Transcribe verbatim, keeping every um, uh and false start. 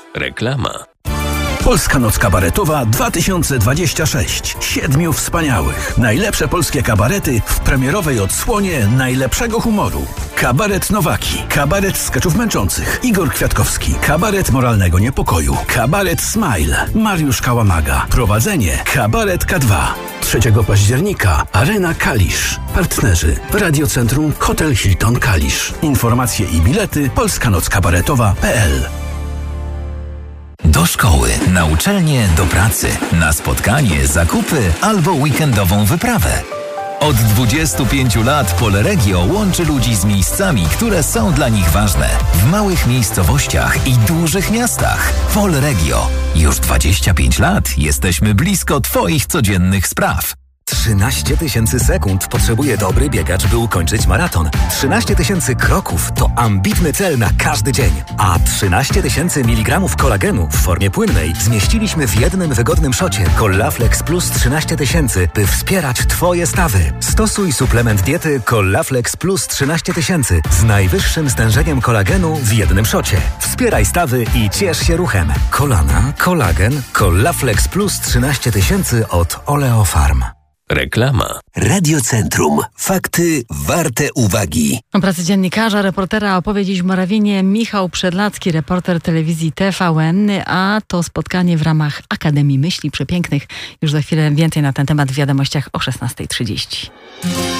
Reklama. Polska Noc Kabaretowa dwa tysiące dwadzieścia sześć. Siedmiu wspaniałych. Najlepsze polskie kabarety w premierowej odsłonie najlepszego humoru. Kabaret Nowaki. Kabaret skeczów męczących. Igor Kwiatkowski. Kabaret moralnego niepokoju. Kabaret Smile. Mariusz Kałamaga. Prowadzenie Kabaret K dwa. trzeciego października Arena Kalisz. Partnerzy Radiocentrum Hotel Hilton Kalisz. Informacje i bilety polska noc kabaretowa kropka p l. Do szkoły, na uczelnię, do pracy, na spotkanie, zakupy albo weekendową wyprawę. Od dwudziestu pięciu lat Polregio łączy ludzi z miejscami, które są dla nich ważne. W małych miejscowościach i dużych miastach. Polregio. Już dwadzieścia pięć lat jesteśmy blisko Twoich codziennych spraw. trzynaście tysięcy sekund potrzebuje dobry biegacz, by ukończyć maraton. trzynaście tysięcy kroków to ambitny cel na każdy dzień. A trzynaście tysięcy miligramów kolagenu w formie płynnej zmieściliśmy w jednym wygodnym szocie Collaflex Plus trzynaście tysięcy, by wspierać Twoje stawy. Stosuj suplement diety Collaflex Plus trzynaście tysięcy z najwyższym stężeniem kolagenu w jednym szocie. Wspieraj stawy i ciesz się ruchem. Kolana, kolagen, Collaflex Plus trzynaście tysięcy od Oleofarm. Reklama. Radiocentrum. Fakty warte uwagi. O pracy dziennikarza, reportera opowie dziś w Morawinie Michał Przedlacki, reporter telewizji T V N, a to spotkanie w ramach Akademii Myśli Przepięknych. Już za chwilę więcej na ten temat w wiadomościach o szesnasta trzydzieści.